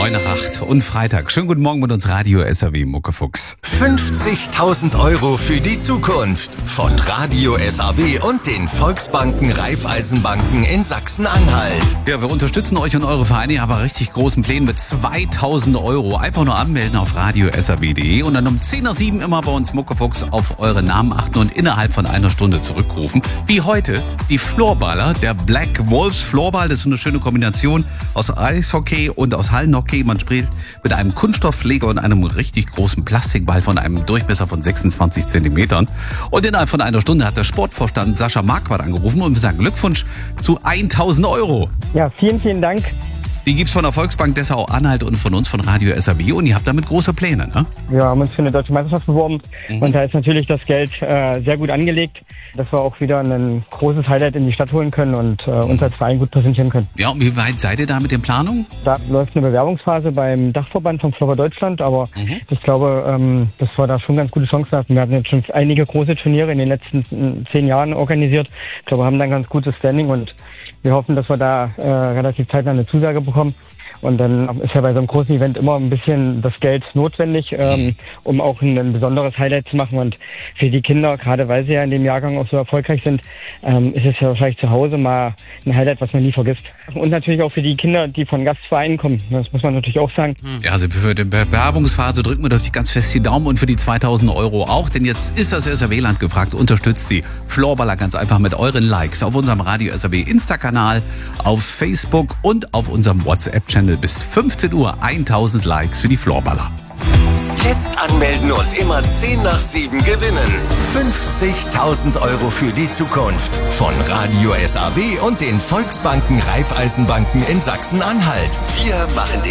9 nach 8 und Freitag. Schönen guten Morgen mit uns Radio SAW Muckefuchs. 50.000 Euro für die Zukunft von Radio SAW und den Volksbanken Raiffeisenbanken in Sachsen-Anhalt. Ja, wir unterstützen euch und eure Vereine, aber richtig großen Plänen mit 2.000 Euro. Einfach nur anmelden auf radiosaw.de und dann um 10:07 immer bei uns Muckefuchs auf eure Namen achten und innerhalb von einer Stunde zurückrufen. Wie heute die Floorballer, der Black Wolves Floorball. Das ist so eine schöne Kombination aus Eishockey und aus Hallenhockey. Man spielt mit einem Kunststoffschläger und einem richtig großen Plastikball von einem Durchmesser von 26 Zentimetern. Und innerhalb von einer Stunde hat der Sportvorstand Sascha Marquardt angerufen und wir sagen Glückwunsch zu 1.000 Euro. Ja, vielen Dank. Die gibt's von der Volksbank Dessau-Anhalt und von uns von Radio SAW und ihr habt damit große Pläne, ne? Wir haben uns für eine deutsche Meisterschaft beworben und da ist natürlich das Geld sehr gut angelegt, dass wir auch wieder ein großes Highlight in die Stadt holen können und uns als Verein gut präsentieren können. Ja, und wie weit seid ihr da mit den Planungen? Da läuft eine Bewerbungsphase beim Dachverband von Floorball Deutschland, aber ich glaube, dass wir da schon ganz gute Chancen hatten. Wir hatten jetzt schon einige große Turniere in den letzten 10 Jahren organisiert. Ich glaube, wir haben da ein ganz gutes Standing und wir hoffen, dass wir da relativ zeitnah eine Zusage bekommen. Und dann ist ja bei so einem großen Event immer ein bisschen das Geld notwendig, um auch ein besonderes Highlight zu machen. Und für die Kinder, gerade weil sie ja in dem Jahrgang auch so erfolgreich sind, ist es ja wahrscheinlich zu Hause mal ein Highlight, was man nie vergisst. Und natürlich auch für die Kinder, die von Gastvereinen kommen. Das muss man natürlich auch sagen. Ja, also für die Bewerbungsphase drücken wir doch ganz fest die Daumen und für die 2.000 Euro auch. Denn jetzt ist das SAW-Land gefragt. Unterstützt die Floorballer ganz einfach mit euren Likes auf unserem Radio SAW Insta-Kanal, auf Facebook und auf unserem WhatsApp-Channel. Bis 15 Uhr 1.000 Likes für die Floorballer. Jetzt anmelden und immer 10 nach 7 gewinnen. 50.000 Euro für die Zukunft von Radio SAW und den Volksbanken Raiffeisenbanken in Sachsen-Anhalt. Wir machen den